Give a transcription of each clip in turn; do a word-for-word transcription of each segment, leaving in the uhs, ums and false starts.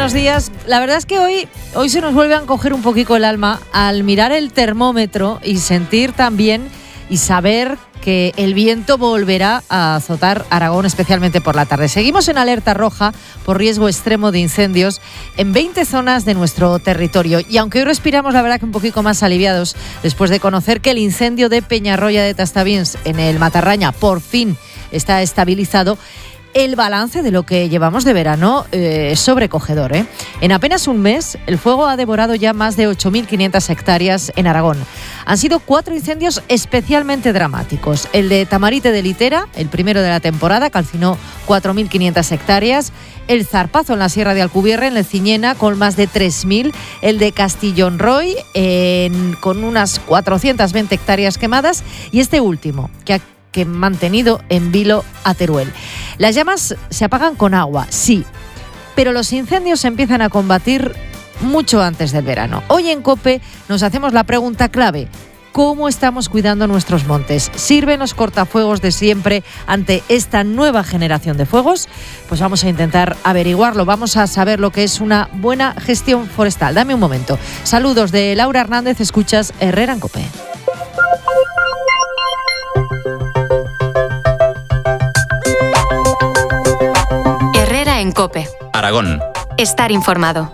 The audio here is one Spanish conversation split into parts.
buenos días. La verdad es que hoy, hoy se nos vuelve a encoger un poquito el alma al mirar el termómetro y sentir también y saber que el viento volverá a azotar Aragón, especialmente por la tarde. Seguimos en alerta roja por riesgo extremo de incendios en veinte zonas de nuestro territorio. Y aunque hoy respiramos, la verdad que un poquito más aliviados, después de conocer que el incendio de Peñarroya de Tastavins en el Matarraña por fin está estabilizado, el balance de lo que llevamos de verano eh, es sobrecogedor, ¿eh? En apenas un mes, el fuego ha devorado ya más de ocho mil quinientas hectáreas en Aragón. Han sido cuatro incendios especialmente dramáticos. El de Tamarite de Litera, el primero de la temporada, calcinó cuatro mil quinientas hectáreas. El zarpazo en la Sierra de Alcubierre, en Leciñena, con más de tres mil. El de Castillón Roy, en, con unas cuatrocientas veinte hectáreas quemadas. Y este último, que ha que mantenido en Vilo a Teruel. Las llamas se apagan con agua, sí, pero los incendios se empiezan a combatir mucho antes del verano. Hoy en COPE nos hacemos la pregunta clave: ¿cómo estamos cuidando nuestros montes? ¿Sirven los cortafuegos de siempre ante esta nueva generación de fuegos? Pues vamos a intentar averiguarlo, vamos a saber lo que es una buena gestión forestal. Dame un momento. Saludos de Laura Hernández, escuchas Herrera en COPE. En COPE. Aragón. Estar informado.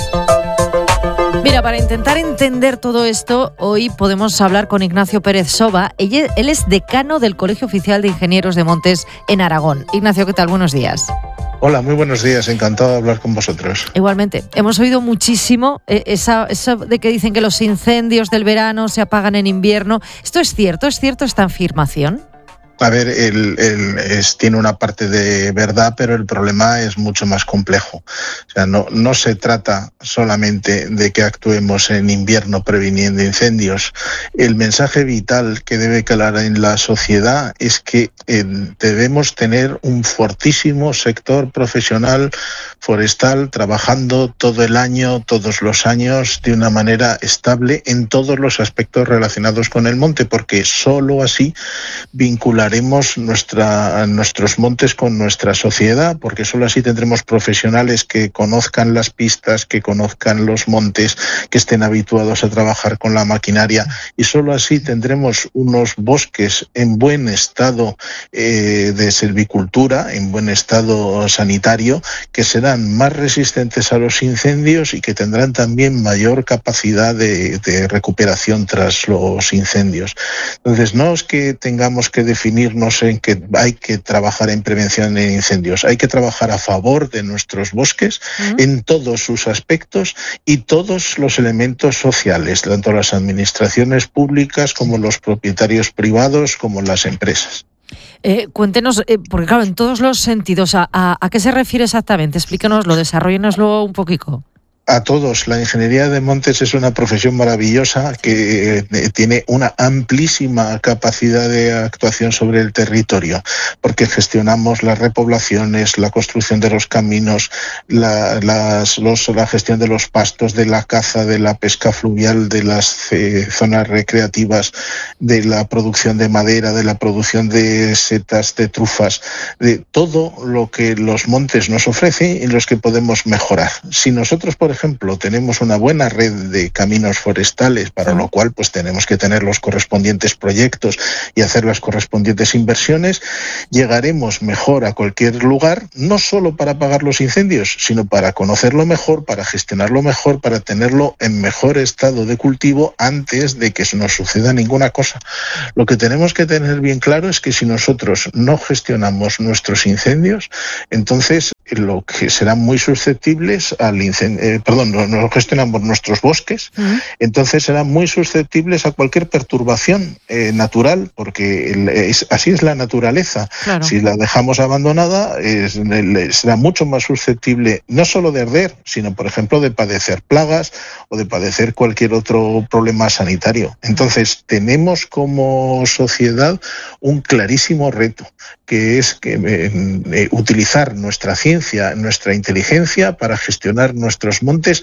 Mira, para intentar entender todo esto, hoy podemos hablar con Ignacio Pérez Soba. Él es decano del Colegio Oficial de Ingenieros de Montes en Aragón. Ignacio, ¿qué tal? Buenos días. Hola, muy buenos días. Encantado de hablar con vosotros. Igualmente. Hemos oído muchísimo eh, esa, esa de que dicen que los incendios del verano se apagan en invierno. ¿Esto es cierto? ¿Es cierto esta afirmación? A ver, el, el, es, tiene una parte de verdad, pero el problema es mucho más complejo. O sea, no, no se trata solamente de que actuemos en invierno previniendo incendios. El mensaje vital que debe calar en la sociedad es que eh, debemos tener un fortísimo sector profesional forestal trabajando todo el año, todos los años, de una manera estable en todos los aspectos relacionados con el monte, porque solo así vincular haremos nuestra, nuestros montes con nuestra sociedad, porque solo así tendremos profesionales que conozcan las pistas, que conozcan los montes, que estén habituados a trabajar con la maquinaria, y solo así tendremos unos bosques en buen estado eh, de silvicultura, en buen estado sanitario, que serán más resistentes a los incendios y que tendrán también mayor capacidad de, de recuperación tras los incendios. Entonces, no es que tengamos que definir en que hay que trabajar en prevención de incendios, hay que trabajar a favor de nuestros bosques uh-huh. en todos sus aspectos y todos los elementos sociales, tanto las administraciones públicas como los propietarios privados como las empresas. Eh, cuéntenos, eh, porque claro, en todos los sentidos, ¿a, a, ¿a qué se refiere exactamente? Explíquenoslo, desarrollénoslo un poquito. A todos. La ingeniería de montes es una profesión maravillosa que eh, tiene una amplísima capacidad de actuación sobre el territorio, porque gestionamos las repoblaciones, la construcción de los caminos, la, las, los, la gestión de los pastos, de la caza, de la pesca fluvial, de las eh, zonas recreativas, de la producción de madera, de la producción de setas, de trufas, de todo lo que los montes nos ofrecen y los que podemos mejorar. Si nosotros, por ejemplo, tenemos una buena red de caminos forestales, para lo cual pues tenemos que tener los correspondientes proyectos y hacer las correspondientes inversiones, llegaremos mejor a cualquier lugar, no solo para apagar los incendios, sino para conocerlo mejor, para gestionarlo mejor, para tenerlo en mejor estado de cultivo antes de que nos suceda ninguna cosa. Lo que tenemos que tener bien claro es que si nosotros no gestionamos nuestros incendios, entonces lo que serán muy susceptibles al incendio, eh, perdón, no, no gestionamos nuestros bosques, uh-huh. entonces serán muy susceptibles a cualquier perturbación eh, natural, porque el, es, así es la naturaleza. Claro. Si la dejamos abandonada, es, el, será mucho más susceptible no solo de arder, sino, por ejemplo, de padecer plagas o de padecer cualquier otro problema sanitario. Entonces, tenemos como sociedad un clarísimo reto, que es que eh, eh, utilizar nuestra ciencia, nuestra inteligencia para gestionar nuestros montes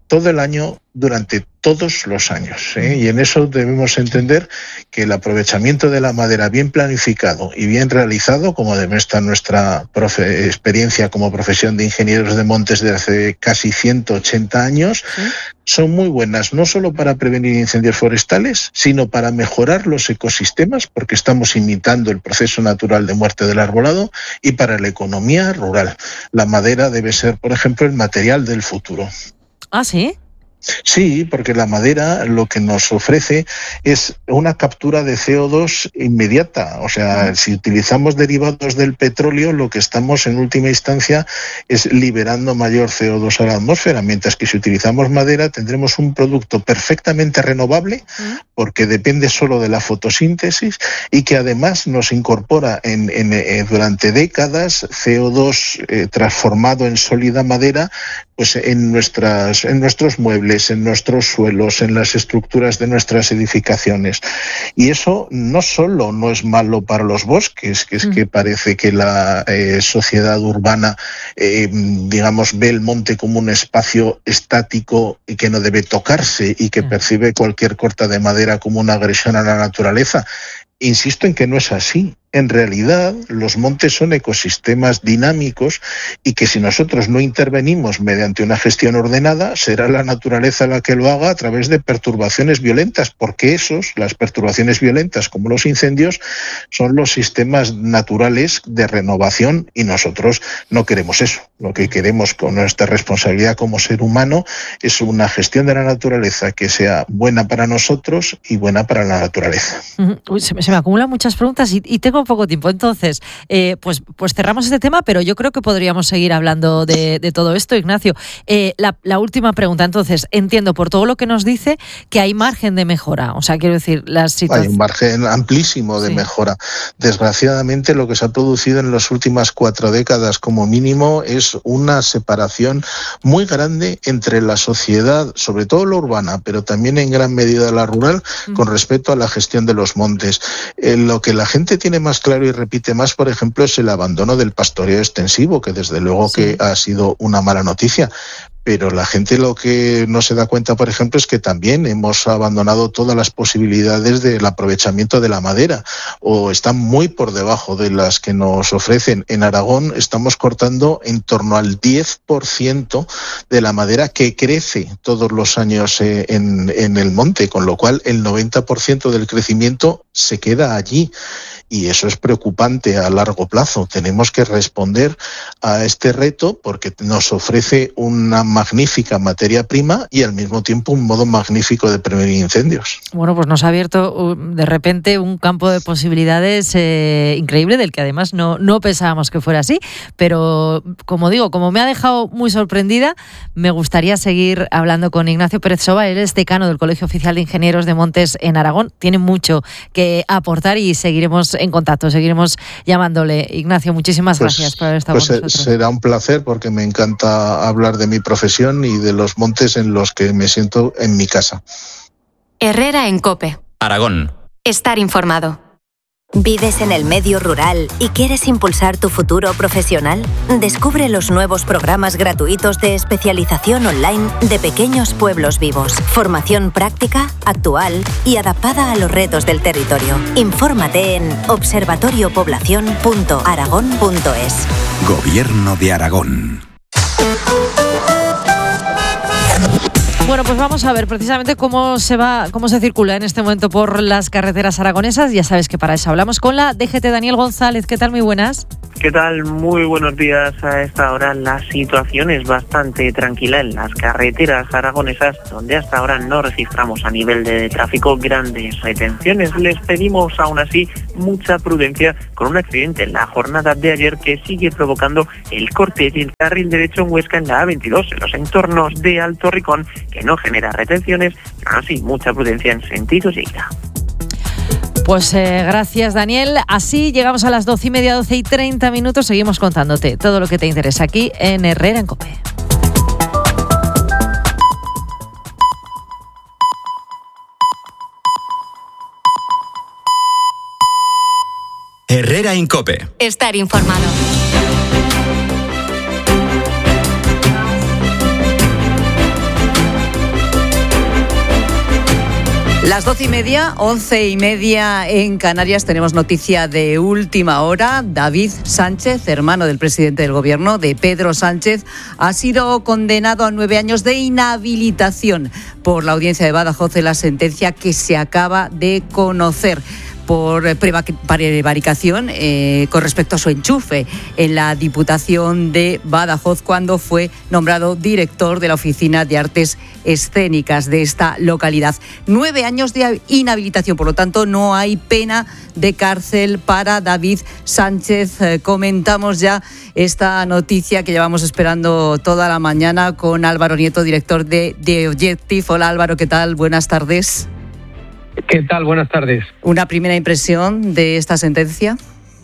todo el año, durante todos los años, ¿eh? Y en eso debemos entender que el aprovechamiento de la madera bien planificado y bien realizado, como demuestra nuestra profe- experiencia como profesión de ingenieros de montes de hace casi ciento ochenta años, ¿sí?, son muy buenas, no solo para prevenir incendios forestales, sino para mejorar los ecosistemas, porque estamos imitando el proceso natural de muerte del arbolado, y para la economía rural. La madera debe ser, por ejemplo, el material del futuro. ¿Ah, sí? Sí, porque la madera lo que nos ofrece es una captura de C O dos inmediata. O sea, si utilizamos derivados del petróleo, lo que estamos en última instancia es liberando mayor C O dos a la atmósfera, mientras que si utilizamos madera tendremos un producto perfectamente renovable, porque depende solo de la fotosíntesis, y que además nos incorpora en, en, en, durante décadas C O dos eh, transformado en sólida madera, pues en nuestras, en nuestros muebles, en nuestros suelos, en las estructuras de nuestras edificaciones. Y eso no solo no es malo para los bosques, que es que parece que la eh, sociedad urbana, eh, digamos, ve el monte como un espacio estático y que no debe tocarse, y que percibe cualquier corta de madera como una agresión a la naturaleza. Insisto en que no es así. En realidad, los montes son ecosistemas dinámicos, y que si nosotros no intervenimos mediante una gestión ordenada, será la naturaleza la que lo haga a través de perturbaciones violentas, porque esos, las perturbaciones violentas como los incendios, son los sistemas naturales de renovación, y nosotros no queremos eso. Lo que queremos con nuestra responsabilidad como ser humano es una gestión de la naturaleza que sea buena para nosotros y buena para la naturaleza. Uy, se, me, se me acumulan muchas preguntas y, y tengo poco tiempo. Entonces, eh, pues, pues cerramos este tema, pero yo creo que podríamos seguir hablando de, de todo esto, Ignacio. Eh, la, la última pregunta, entonces, entiendo por todo lo que nos dice que hay margen de mejora. O sea, quiero decir, las situaciones... Hay un margen amplísimo de sí. mejora. Desgraciadamente, lo que se ha producido en las últimas cuatro décadas, como mínimo, es una separación muy grande entre la sociedad, sobre todo la urbana, pero también en gran medida la rural, mm. con respecto a la gestión de los montes. Eh, lo que la gente tiene más claro y repite más, por ejemplo, es el abandono del pastoreo extensivo, que desde luego sí. que ha sido una mala noticia. Pero la gente lo que no se da cuenta, por ejemplo, es que también hemos abandonado todas las posibilidades del aprovechamiento de la madera, o están muy por debajo de las que nos ofrecen. En Aragón estamos cortando en torno al diez por ciento de la madera que crece todos los años en, en el monte, con lo cual el noventa por ciento del crecimiento se queda allí. Y eso es preocupante a largo plazo. Tenemos que responder a este reto porque nos ofrece una magnífica materia prima y al mismo tiempo un modo magnífico de prevenir incendios. Bueno, pues nos ha abierto de repente un campo de posibilidades eh, increíble, del que además no, no pensábamos que fuera así. Pero, como digo, como me ha dejado muy sorprendida, me gustaría seguir hablando con Ignacio Pérez Soba. Él es decano del Colegio Oficial de Ingenieros de Montes en Aragón. Tiene mucho que aportar y seguiremos en contacto, seguiremos llamándole. Ignacio, muchísimas pues, gracias por haber estado pues con nosotros. Será un placer, porque me encanta hablar de mi profesión y de los montes en los que me siento en mi casa. Herrera en COPE. Aragón. Estar informado. ¿Vives en el medio rural y quieres impulsar tu futuro profesional? Descubre los nuevos programas gratuitos de especialización online de Pequeños Pueblos Vivos. Formación práctica, actual y adaptada a los retos del territorio. Infórmate en observatorio población punto aragón punto es. Gobierno de Aragón. Bueno, pues vamos a ver precisamente cómo se va, cómo se circula en este momento por las carreteras aragonesas. Ya sabes que para eso hablamos con la D G T. Daniel González. ¿Qué tal? Muy buenas. ¿Qué tal? Muy buenos días. A esta hora la situación es bastante tranquila en las carreteras aragonesas, donde hasta ahora no registramos a nivel de tráfico grandes retenciones. Les pedimos aún así mucha prudencia con un accidente en la jornada de ayer que sigue provocando el corte del carril derecho en Huesca en la A veintidós, en los entornos de Alto Ricón, que no genera retenciones, pero aún así mucha prudencia en sentido Lleida. Pues eh, gracias, Daniel. Así llegamos a las doce y media, doce y treinta minutos. Seguimos contándote todo lo que te interesa aquí en Herrera en COPE. Herrera en COPE. Estar informado. Las doce y media, once y media en Canarias, tenemos noticia de última hora. David Sánchez, hermano del presidente del gobierno, de Pedro Sánchez, ha sido condenado a nueve años de inhabilitación por la audiencia de Badajoz en la sentencia que se acaba de conocer por prevaricación eh, con respecto a su enchufe en la Diputación de Badajoz cuando fue nombrado director de la Oficina de Artes Escénicas de esta localidad. Nueve años de inhabilitación, por lo tanto no hay pena de cárcel para David Sánchez. Eh, comentamos ya esta noticia que llevamos esperando toda la mañana con Álvaro Nieto, director de The Objective. Hola Álvaro, ¿qué tal? Buenas tardes. ¿Qué tal? Buenas tardes. ¿Una primera impresión de esta sentencia?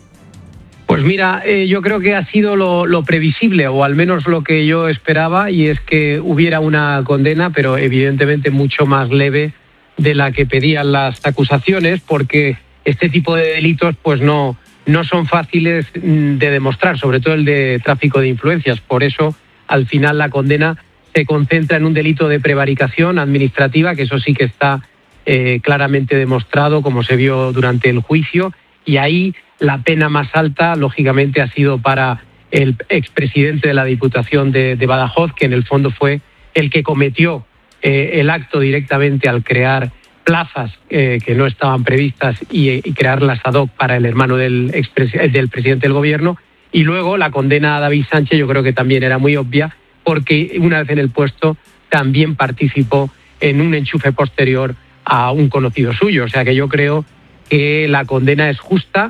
Pues mira, eh, yo creo que ha sido lo, lo previsible, o al menos lo que yo esperaba, y es que hubiera una condena, pero evidentemente mucho más leve de la que pedían las acusaciones, porque este tipo de delitos pues no, no son fáciles de demostrar, sobre todo el de tráfico de influencias. Por eso, al final, la condena se concentra en un delito de prevaricación administrativa, que eso sí que está Eh, claramente demostrado, como se vio durante el juicio, y ahí la pena más alta, lógicamente, ha sido para el expresidente de la Diputación de, de Badajoz, que en el fondo fue el que cometió eh, el acto directamente al crear plazas eh, que no estaban previstas y, y crearlas ad hoc para el hermano del, expres- del presidente del gobierno. Y luego la condena a David Sánchez yo creo que también era muy obvia, porque una vez en el puesto también participó en un enchufe posterior a un conocido suyo. O sea que yo creo que la condena es justa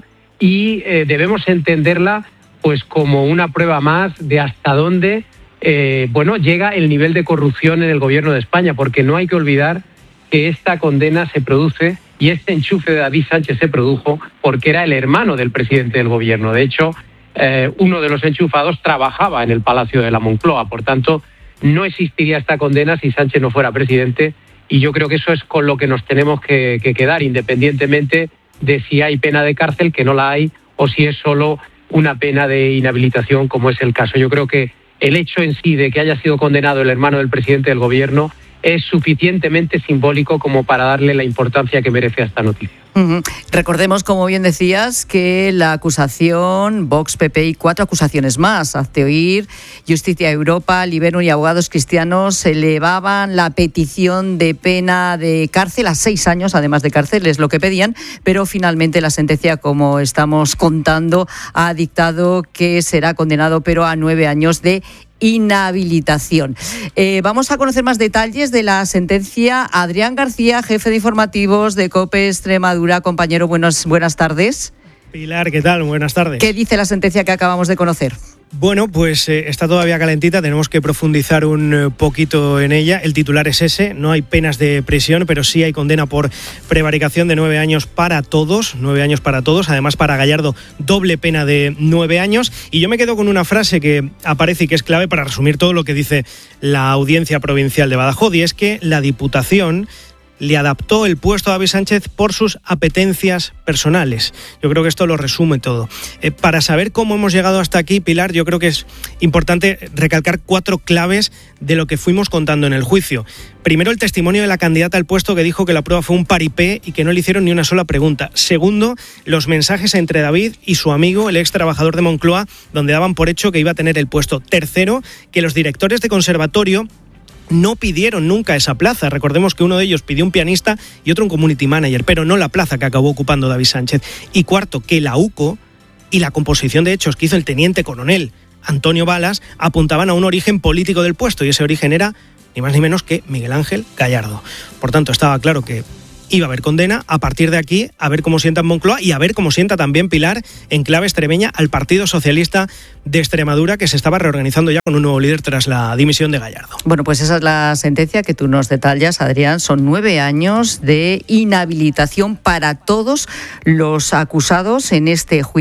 y eh, debemos entenderla pues como una prueba más de hasta dónde eh, bueno, llega el nivel de corrupción en el gobierno de España, porque no hay que olvidar que esta condena se produce y este enchufe de David Sánchez se produjo porque era el hermano del presidente del gobierno. De hecho, eh, uno de los enchufados trabajaba en el Palacio de la Moncloa. Por tanto, no existiría esta condena si Sánchez no fuera presidente. Y yo creo que eso es con lo que nos tenemos que, que quedar, independientemente de si hay pena de cárcel, que no la hay, o si es solo una pena de inhabilitación, como es el caso. Yo creo que el hecho en sí de que haya sido condenado el hermano del presidente del gobierno es suficientemente simbólico como para darle la importancia que merece a esta noticia. Uh-huh. Recordemos, como bien decías, que la acusación, Vox, P P y cuatro acusaciones más, Hazte Oír, Justicia Europa, Liberum y Abogados Cristianos, elevaban la petición de pena de cárcel a seis años, además de cárcel, es lo que pedían, pero finalmente la sentencia, como estamos contando, ha dictado que será condenado, pero a nueve años de inhabilitación. Eh, vamos a conocer más detalles de la sentencia. Adrián García, jefe de informativos de COPE Extremadura. Compañero, buenos, buenas tardes. Pilar, ¿qué tal? Buenas tardes. ¿Qué dice la sentencia que acabamos de conocer? Bueno, pues eh, está todavía calentita, tenemos que profundizar un eh, poquito en ella. El titular es ese, no hay penas de prisión, pero sí hay condena por prevaricación de nueve años para todos, nueve años para todos, además para Gallardo doble pena de nueve años. Y yo me quedo con una frase que aparece y que es clave para resumir todo lo que dice la Audiencia Provincial de Badajoz, y es que la Diputación le adaptó el puesto a David Sánchez por sus apetencias personales. Yo creo que esto lo resume todo. Eh, para saber cómo hemos llegado hasta aquí, Pilar, yo creo que es importante recalcar cuatro claves de lo que fuimos contando en el juicio. Primero, el testimonio de la candidata al puesto, que dijo que la prueba fue un paripé y que no le hicieron ni una sola pregunta. Segundo, los mensajes entre David y su amigo, el ex trabajador de Moncloa, donde daban por hecho que iba a tener el puesto. Tercero, que los directores de conservatorio no pidieron nunca esa plaza. Recordemos que uno de ellos pidió un pianista y otro un community manager, pero no la plaza que acabó ocupando David Sánchez. Y cuarto, que la U C O y la composición de hechos que hizo el teniente coronel Antonio Balas apuntaban a un origen político del puesto, y ese origen era ni más ni menos que Miguel Ángel Gallardo. Por tanto, estaba claro que iba a haber condena. A partir de aquí, a ver cómo sienta en Moncloa y a ver cómo sienta también, Pilar, en clave extremeña, al Partido Socialista de Extremadura, que se estaba reorganizando ya con un nuevo líder tras la dimisión de Gallardo. Bueno, pues esa es la sentencia que tú nos detallas, Adrián. Son nueve años de inhabilitación para todos los acusados en este juicio.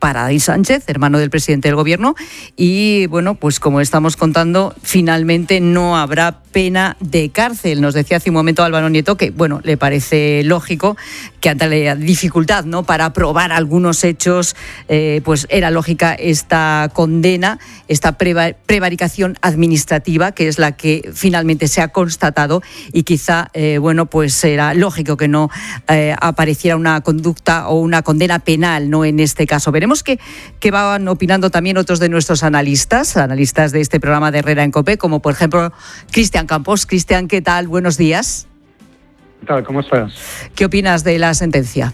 para David Sánchez, hermano del presidente del gobierno, y bueno, pues como estamos contando, finalmente no habrá pena de cárcel. Nos decía hace un momento Álvaro Nieto que, bueno, le parece lógico que ante la dificultad, ¿no?, para probar algunos hechos, eh, pues era lógica esta condena, esta prevaricación administrativa, que es la que finalmente se ha constatado, y quizá, eh, bueno, pues era lógico que no eh, apareciera una conducta o una condena penal, ¿no?, en este caso. Veremos que, que van opinando también otros de nuestros analistas, analistas de este programa de Herrera en COPE, como por ejemplo Cristian Campos. Cristian, ¿qué tal? Buenos días. ¿Qué tal? ¿Cómo estás? ¿Qué opinas de la sentencia?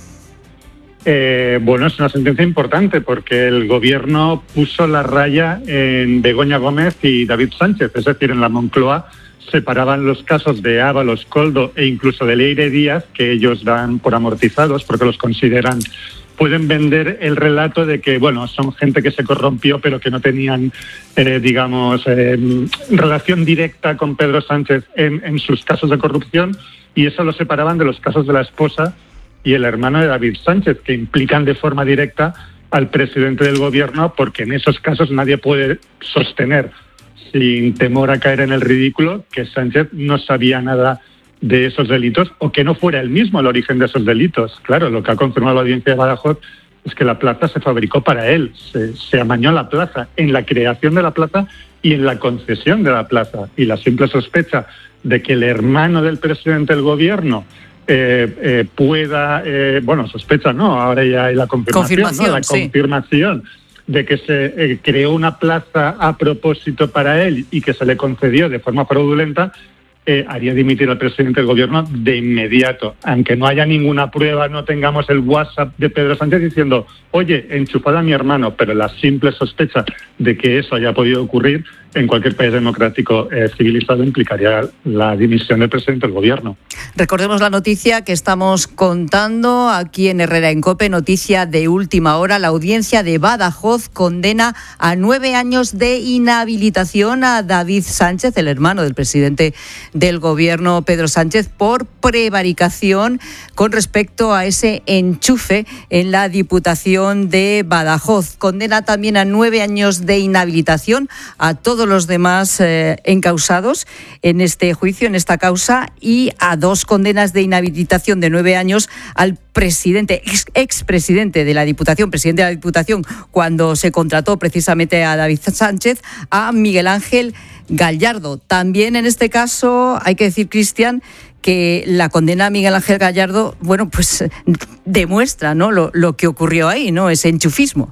Eh, bueno, es una sentencia importante porque el gobierno puso la raya en Begoña Gómez y David Sánchez, es decir, en la Moncloa separaban los casos de Ábalos, Koldo e incluso de Leire Díaz, que ellos dan por amortizados porque los consideran, pueden vender el relato de que, bueno, son gente que se corrompió pero que no tenían, eh, digamos, eh, relación directa con Pedro Sánchez en, en sus casos de corrupción, y eso lo separaban de los casos de la esposa y el hermano de David Sánchez, que implican de forma directa al presidente del gobierno, porque en esos casos nadie puede sostener, sin temor a caer en el ridículo, que Sánchez no sabía nada de esos delitos o que no fuera él mismo el origen de esos delitos. Claro, lo que ha confirmado la audiencia de Badajoz es que la plaza se fabricó para él, se, se amañó la plaza en la creación de la plaza y en la concesión de la plaza. Y la simple sospecha de que el hermano del presidente del gobierno eh, eh, pueda, eh, bueno, sospecha no, ahora ya hay la confirmación, confirmación ¿no? La sí. confirmación de que se eh, creó una plaza a propósito para él y que se le concedió de forma fraudulenta, Eh, haría dimitir al presidente del gobierno de inmediato, aunque no haya ninguna prueba, no tengamos el WhatsApp de Pedro Sánchez diciendo, oye, enchufad a mi hermano, pero la simple sospecha de que eso haya podido ocurrir en cualquier país democrático eh, civilizado implicaría la dimisión del presidente del gobierno. Recordemos la noticia que estamos contando aquí en Herrera en COPE, noticia de última hora. La audiencia de Badajoz condena a nueve años de inhabilitación a David Sánchez, el hermano del presidente del gobierno Pedro Sánchez, por prevaricación con respecto a ese enchufe en la Diputación de Badajoz. Condena también a nueve años de inhabilitación a todos los demás eh, encausados en este juicio, en esta causa, y a dos condenas de inhabilitación de nueve años al presidente, ex, expresidente de la Diputación, presidente de la Diputación, cuando se contrató precisamente a David Sánchez, a Miguel Ángel Gallardo. También en este caso hay que decir, Cristian, que la condena a Miguel Ángel Gallardo, bueno, pues demuestra, ¿no?, lo, lo que ocurrió ahí, ¿no?, ese enchufismo.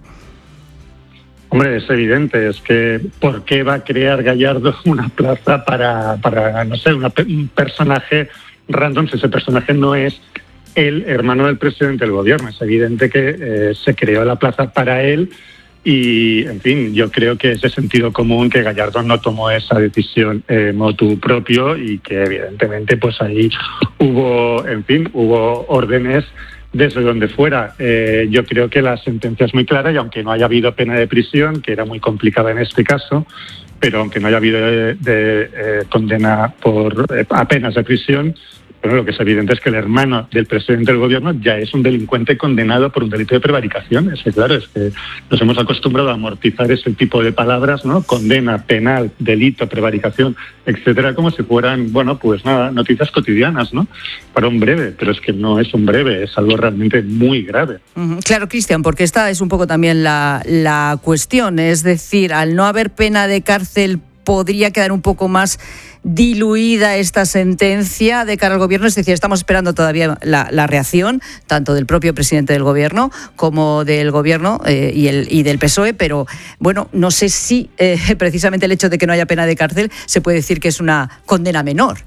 Hombre, es evidente, es que ¿por qué va a crear Gallardo una plaza para, para no sé, una, un personaje random si ese personaje no es el hermano del presidente del gobierno? Es evidente que eh, se creó la plaza para él y, en fin, yo creo que es de sentido común que Gallardo no tomó esa decisión eh, motu propio y que, evidentemente, pues ahí hubo, en fin, hubo órdenes desde donde fuera. Eh, yo creo que la sentencia es muy clara y aunque no haya habido pena de prisión, que era muy complicada en este caso, pero aunque no haya habido de, de eh, condena por eh, a penas de prisión, bueno, lo que es evidente es que el hermano del presidente del gobierno ya es un delincuente condenado por un delito de prevaricación. Es que, claro, es que nos hemos acostumbrado a amortizar ese tipo de palabras, ¿no? Condena, penal, delito, prevaricación, etcétera, como si fueran, bueno, pues nada, noticias cotidianas, ¿no? Para un breve, pero es que no es un breve, es algo realmente muy grave. Uh-huh. Claro, Cristian, porque esta es un poco también la, la cuestión, es decir, al no haber pena de cárcel podría quedar un poco más diluida esta sentencia de cara al gobierno, es decir, estamos esperando todavía la, la reacción tanto del propio presidente del gobierno como del gobierno eh, y, el, y del P S O E, pero bueno, no sé si eh, precisamente el hecho de que no haya pena de cárcel se puede decir que es una condena menor.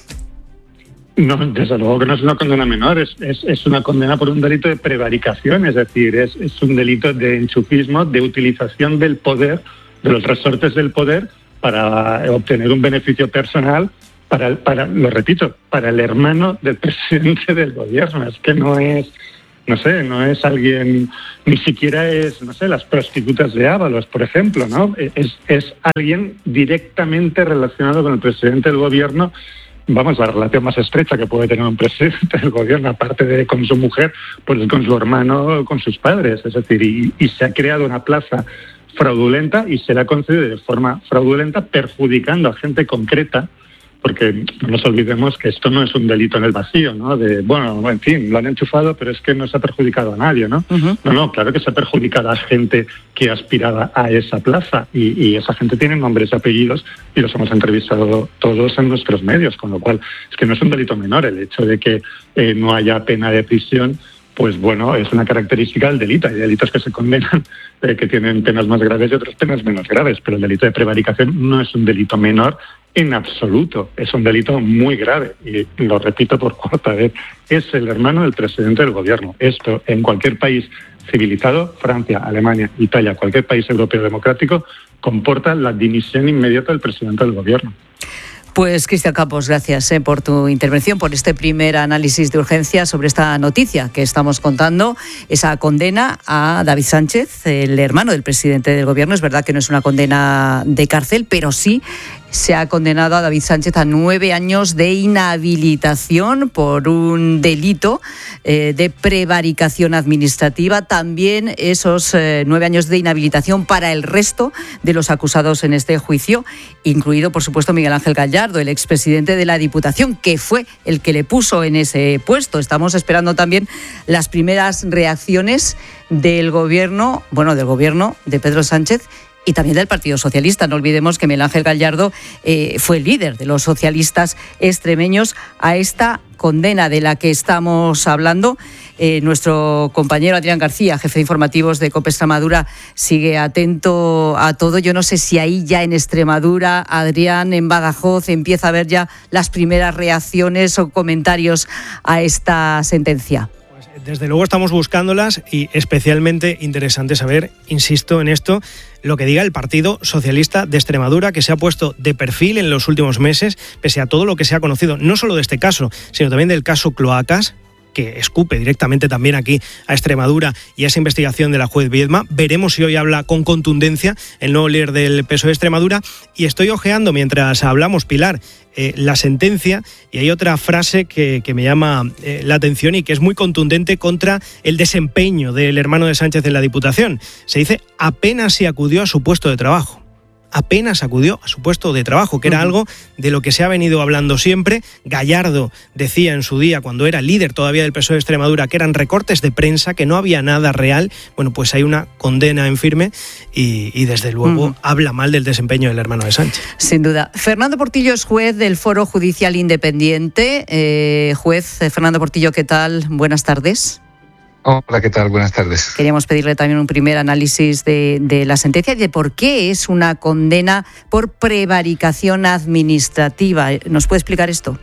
No, desde luego que no es una condena menor, es, es, es una condena por un delito de prevaricación, es decir, es, es un delito de enchufismo, de utilización del poder, de los resortes del poder, para obtener un beneficio personal, para, para, lo repito, para el hermano del presidente del gobierno. Es que no es, no sé, no es alguien, ni siquiera es, no sé, las prostitutas de Ábalos, por ejemplo, ¿no? Es, es alguien directamente relacionado con el presidente del gobierno vamos, la relación más estrecha que puede tener un presidente del gobierno, aparte de con su mujer, pues con su hermano, con sus padres. Es decir, y, y se ha creado una plaza fraudulenta y se le ha concedido de forma fraudulenta, perjudicando a gente concreta, porque no nos olvidemos que esto no es un delito en el vacío, ¿no? De, bueno, en fin, lo han enchufado, pero es que no se ha perjudicado a nadie, ¿no? Uh-huh. No, no, claro que se ha perjudicado a gente que aspiraba a esa plaza y, y esa gente tiene nombres y apellidos y los hemos entrevistado todos en nuestros medios, con lo cual es que no es un delito menor el hecho de que eh, no haya pena de prisión. Pues bueno, es una característica del delito. Hay delitos que se condenan, eh, que tienen penas más graves y otras penas menos graves, pero el delito de prevaricación no es un delito menor en absoluto. Es un delito muy grave y lo repito por cuarta vez. Es el hermano del presidente del gobierno. Esto en cualquier país civilizado, Francia, Alemania, Italia, cualquier país europeo democrático, comporta la dimisión inmediata del presidente del gobierno. Pues Cristian Campos, gracias eh, por tu intervención, por este primer análisis de urgencia sobre esta noticia que estamos contando, esa condena a David Sánchez, el hermano del presidente del gobierno. Es verdad que no es una condena de cárcel, pero sí se ha condenado a David Sánchez a nueve años de inhabilitación por un delito eh, de prevaricación administrativa. También esos eh, nueve años de inhabilitación para el resto de los acusados en este juicio, incluido, por supuesto, Miguel Ángel Gallardo, el expresidente de la Diputación, que fue el que le puso en ese puesto. Estamos esperando también las primeras reacciones del gobierno, bueno, del gobierno de Pedro Sánchez y también del Partido Socialista. No olvidemos que Miguel Ángel Gallardo eh, fue el líder de los socialistas extremeños a esta condena de la que estamos hablando. Eh, nuestro compañero Adrián García, jefe de informativos de COPE Extremadura, sigue atento a todo. Yo no sé si ahí ya en Extremadura, Adrián, en Badajoz, empieza a haber ya las primeras reacciones o comentarios a esta sentencia. Desde luego estamos buscándolas y especialmente interesante saber, insisto en esto, lo que diga el Partido Socialista de Extremadura, que se ha puesto de perfil en los últimos meses, pese a todo lo que se ha conocido, no solo de este caso, sino también del caso Cloacas, que escupe directamente también aquí a Extremadura y a esa investigación de la juez Viedma. Veremos si hoy habla con contundencia el nuevo líder del P S O E de Extremadura. Y estoy ojeando mientras hablamos, Pilar, eh, la sentencia, y hay otra frase que, que me llama eh, la atención y que es muy contundente contra el desempeño del hermano de Sánchez en la Diputación. Se dice: apenas si acudió a su puesto de trabajo. Apenas acudió a su puesto de trabajo, que era algo de lo que se ha venido hablando siempre. Gallardo decía en su día, cuando era líder todavía del P S O E de Extremadura, que eran recortes de prensa, que no había nada real. Bueno, pues hay una condena en firme y, y desde luego uh-huh. habla mal del desempeño del hermano de Sánchez. Sin duda. Fernando Portillo es juez del Foro Judicial Independiente. Eh, juez eh, Fernando Portillo, ¿qué tal? Buenas tardes. Hola, ¿qué tal? Buenas tardes. Queríamos pedirle también un primer análisis de, de la sentencia y de por qué es una condena por prevaricación administrativa. ¿Nos puede explicar esto?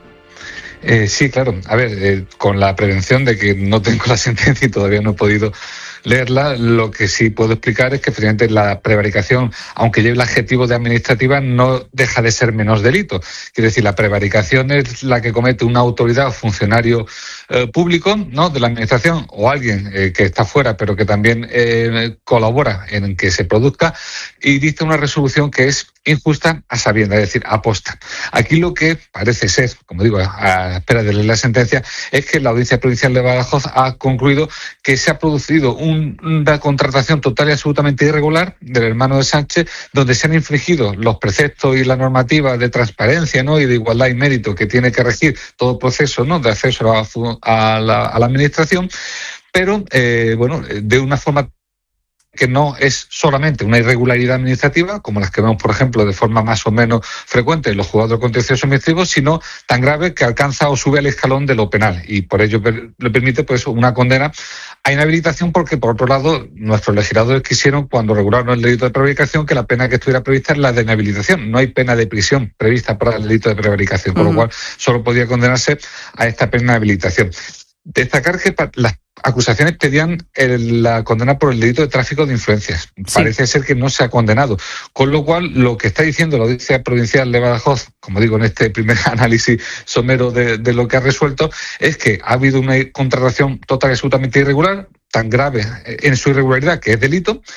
Eh, sí, claro. A ver, eh, con la prevención de que no tengo la sentencia y todavía no he podido leerla, lo que sí puedo explicar es que efectivamente la prevaricación, aunque lleve el adjetivo de administrativa, no deja de ser menos delito. Quiere decir, la prevaricación es la que comete una autoridad o funcionario eh, público, ¿no?, de la administración, o alguien eh, que está fuera pero que también eh, colabora en que se produzca y dicta una resolución que es injusta a sabiendas, es decir, aposta. Aquí lo que parece ser, como digo, a espera de leer la sentencia, es que la Audiencia Provincial de Badajoz ha concluido que se ha producido un una contratación total y absolutamente irregular del hermano de Sánchez, donde se han infringido los preceptos y la normativa de transparencia, ¿no?, y de igualdad y mérito que tiene que regir todo proceso, ¿no?, de acceso a, a, la, a la administración, pero eh, bueno, de una forma que no es solamente una irregularidad administrativa, como las que vemos, por ejemplo, de forma más o menos frecuente en los juzgados contencioso administrativos, sino tan grave que alcanza o sube al escalón de lo penal, y por ello le permite pues una condena a inhabilitación, porque por otro lado nuestros legisladores quisieron, cuando regularon el delito de prevaricación, que la pena que estuviera prevista es la de inhabilitación. No hay pena de prisión prevista para el delito de prevaricación, con uh-huh. lo cual solo podía condenarse a esta pena de inhabilitación. Destacar que las acusaciones pedían el, la condena por el delito de tráfico de influencias. Sí. Parece ser que no se ha condenado. Con lo cual, lo que está diciendo la Audiencia Provincial de Badajoz, como digo en este primer análisis somero de, de lo que ha resuelto, es que ha habido una contratación total y absolutamente irregular, tan grave en su irregularidad que es delito,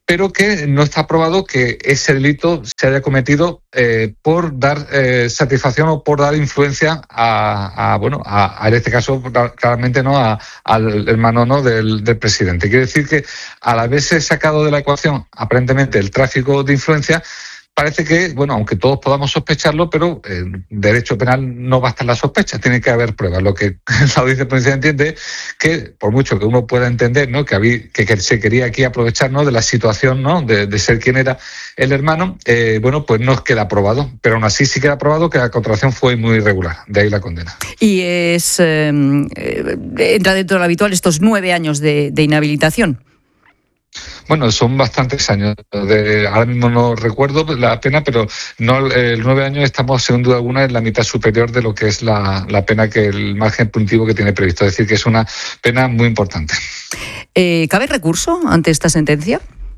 pero que no está probado que ese delito se haya cometido eh, por dar eh, satisfacción o por dar influencia a, a bueno, a, a en este caso claramente no a, al hermano no del, del presidente. Quiere decir que al haberse sacado de la ecuación aparentemente el tráfico de influencia, parece que, bueno, aunque todos podamos sospecharlo, pero en derecho penal no basta la sospecha, tiene que haber pruebas. Lo que la audiencia provincial entiende que, por mucho que uno pueda entender, ¿no?, que, había, que, que se quería aquí aprovechar, ¿no?, de la situación, ¿no?, de, de ser quien era el hermano, eh, bueno, pues no queda probado, pero aún así sí queda probado que la contratación fue muy irregular, de ahí la condena. Y es eh, entra dentro de lo habitual estos nueve años de, de inhabilitación. Bueno, son bastantes años. De, ahora mismo no recuerdo la pena, pero no el nueve años estamos, sin duda alguna, en la mitad superior de lo que es la, la pena que el margen punitivo que tiene previsto. Es decir, que es una pena muy importante. Eh, ¿Cabe recurso ante esta sentencia?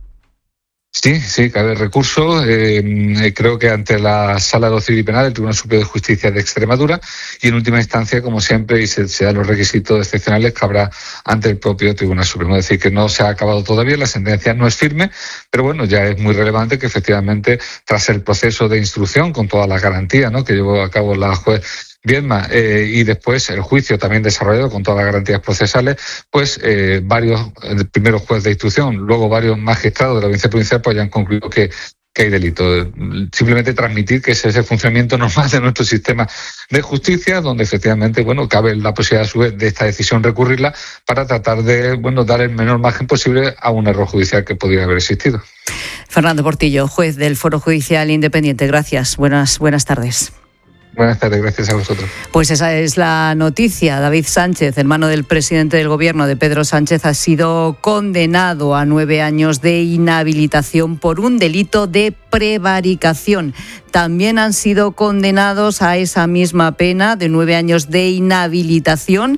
Sí, sí, cabe recurso. Eh, creo que ante la Sala de lo Civil y Penal, el Tribunal Superior de Justicia de Extremadura, y en última instancia, como siempre, y se, se dan los requisitos excepcionales, cabrá ante el propio Tribunal Supremo. Es decir, que no se ha acabado todavía, la sentencia no es firme, pero bueno, ya es muy relevante que efectivamente, tras el proceso de instrucción, con todas las garantías, ¿no?, que llevó a cabo la juez Viedma, eh, y después el juicio también desarrollado con todas las garantías procesales, pues eh, varios, el primero juez de instrucción, luego varios magistrados de la audiencia provincial, pues ya han concluido que, que hay delito. Simplemente transmitir que ese es el funcionamiento normal de nuestro sistema de justicia, donde efectivamente, bueno, cabe la posibilidad a su vez de esta decisión recurrirla para tratar de, bueno, dar el menor margen posible a un error judicial que pudiera haber existido. Fernando Portillo, juez del Foro Judicial Independiente. Gracias. Buenas, buenas tardes. Buenas tardes, gracias a vosotros. Pues esa es la noticia. David Sánchez, hermano del presidente del gobierno de Pedro Sánchez, ha sido condenado a nueve años de inhabilitación por un delito de prevaricación. También han sido condenados a esa misma pena de nueve años de inhabilitación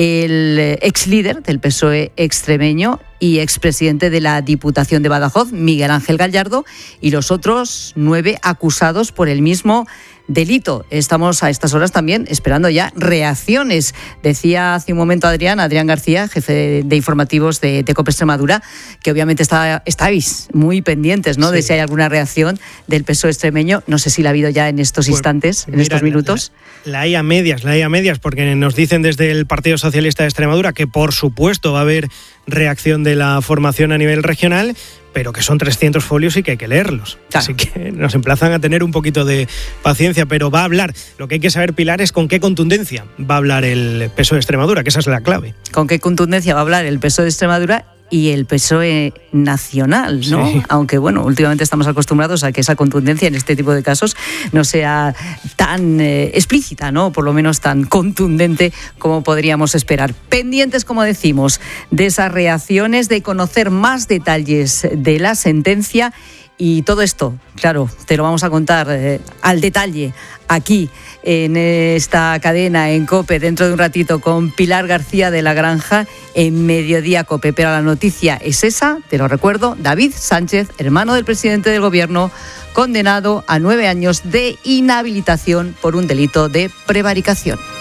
el ex líder del P S O E extremeño y expresidente de la Diputación de Badajoz, Miguel Ángel Gallardo, y los otros nueve acusados por el mismo delito. Estamos a estas horas también esperando ya reacciones. Decía hace un momento Adrián, Adrián García, jefe de, de informativos de, de COPE Extremadura, que obviamente está, estáis muy pendientes, ¿no?, sí, de si hay alguna reacción del P S O E extremeño. No sé si la ha habido ya en estos pues, instantes, en mira, estos minutos. La, la hay a medias, la hay a medias, porque nos dicen desde el Partido Socialista de Extremadura que por supuesto va a haber reacción de la formación a nivel regional, pero que son trescientos folios y que hay que leerlos. Claro. Así que nos emplazan a tener un poquito de paciencia, pero va a hablar. Lo que hay que saber, Pilar, es con qué contundencia va a hablar el P S O E de Extremadura, que esa es la clave. Con qué contundencia va a hablar el P S O E de Extremadura y el P S O E nacional, ¿no? Sí. Aunque, bueno, últimamente estamos acostumbrados a que esa contundencia en este tipo de casos no sea tan eh, explícita, ¿no? Por lo menos tan contundente como podríamos esperar. Pendientes, como decimos, de esas reacciones, de conocer más detalles de la sentencia. Y todo esto, claro, te lo vamos a contar eh, al detalle aquí en esta cadena en COPE dentro de un ratito con Pilar García de la Granja en Mediodía COPE. Pero la noticia es esa, te lo recuerdo, David Sánchez, hermano del presidente del gobierno, condenado a nueve años de inhabilitación por un delito de prevaricación.